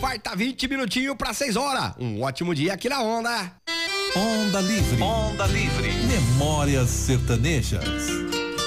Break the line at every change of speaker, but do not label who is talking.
Falta 20 minutinhos para 6 horas. Um ótimo dia aqui na Onda.
Onda Livre.
Onda Livre.
Memórias sertanejas.